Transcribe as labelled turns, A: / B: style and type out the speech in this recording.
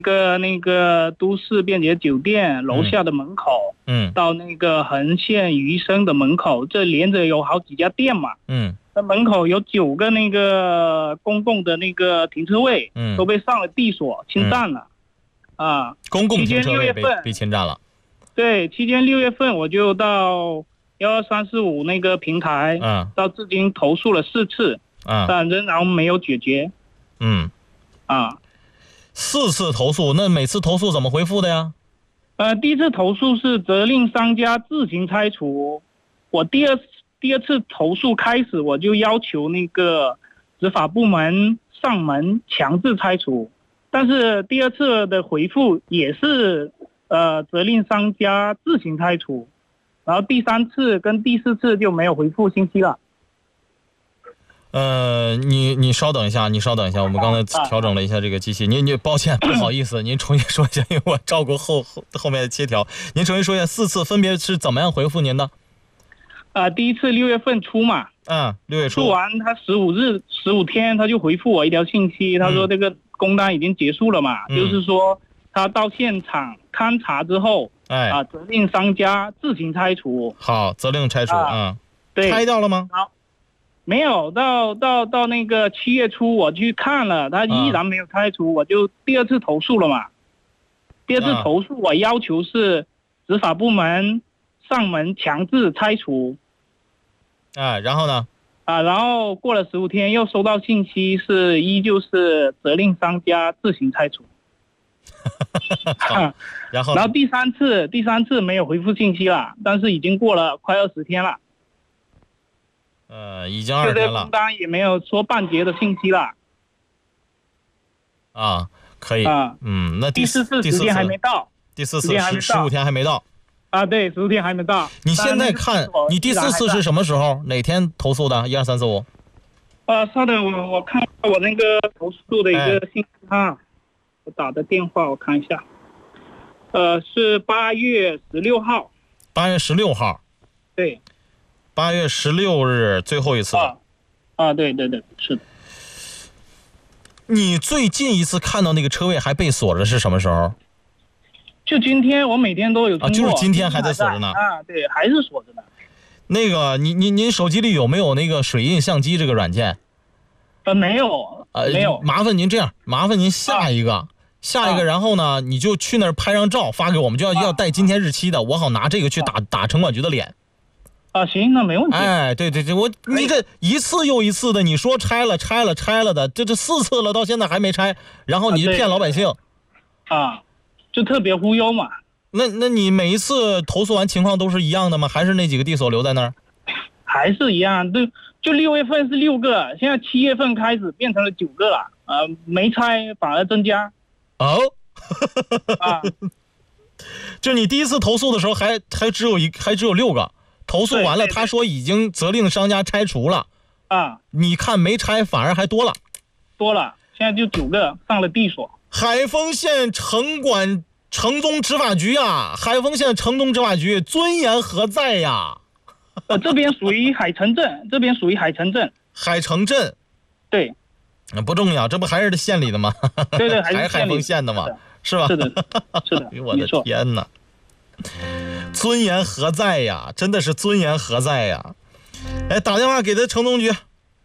A: 那个都市便捷酒店楼下的门口，到那个恒县余生的门口，这连着有好几家店嘛，那门口有9个那个公共的那个停车位，都被上了地锁侵占了，
B: 公共停车位被侵占了。
A: 对，期间6月份我就到12345那个平台，到至今投诉了4次，但仍然没有解决。
B: 4次投诉，那每次投诉怎么回复的呀？
A: 第一次投诉是责令商家自行拆除，我第二次投诉开始我就要求那个执法部门上门强制拆除，但是第2次的回复也是责令商家自行拆除，然后第3次跟第4次就没有回复信息了。
B: 你稍等一下，我们刚才调整了一下这个机器，你抱歉，不好意思，您重新说一下，因为我照顾后面的切条，您重新说一下4次分别是怎么样回复您的？
A: 第一次6月份出嘛
B: ，6月初
A: 出完，他15天他就回复我一条信息，他说这个工单已经结束了嘛，就是说他到现场勘查之后，责令商家自行拆除。好，
B: 责令拆除
A: 对，
B: 拆掉了吗？
A: 没有，到那个7月初我去看了，他依然没有拆除，我就第2次投诉了嘛。第2次投诉我要求是执法部门上门强制拆除。
B: 然后呢？
A: 然后过了15天又收到信息，是依旧是责令商家自行拆除。
B: 然后
A: 第三次没有回复信息了，但是已经过了快20天了。
B: 已经20天了。
A: 工单也没有说办结的信息了。
B: 可以。那
A: 第4次时间还没到。
B: 第4次15天还没到。
A: 对，15天还没到。
B: 你现在看，你第4次是什么时候？哪天投诉的？12345。
A: 稍等，我看我那个投诉的一个信息我打的电话我看一下。是8月16号。
B: 8月16号。
A: 对。
B: 8月16日最后一次。
A: 对，是的。
B: 你最近一次看到那个车位还被锁着是什么时候？
A: 就今天，我每天都有通过。
B: 就是今天还在锁着呢。
A: 对，还是锁着呢。
B: 那个，您手机里有没有那个水印相机这个软件？
A: 没有。没有。
B: 麻烦您这样，麻烦您下一个，然后呢，你就去那儿拍张照发给我们，就要带今天日期的，我好拿这个去打城管局的脸。
A: 行，那没问题。
B: 对，你这一次又一次的，你说拆了的，这4次了，到现在还没拆，然后你就骗老百姓。
A: 就特别忽悠嘛。
B: 那你每一次投诉完情况都是一样的吗？还是那几个地锁留在那儿？
A: 还是一样，就6月份是6个，现在7月份开始变成了9个了，没拆反而增加。
B: 就你第一次投诉的时候还只有6个。投诉完了，他说已经责令商家拆除了。你看没拆，反而还多了，
A: 现在就9个上了地锁。
B: 海丰县城东执法局海丰县城东执法局尊严何在呀？
A: 这边属于海城镇。
B: 海城镇。
A: 对。
B: 不重要，这不还是县里的吗？
A: 对，
B: 还是海丰县的吗？是吧？
A: 是的。
B: 我的天哪！尊严何在呀？真的是尊严何在呀？打电话给他城东局。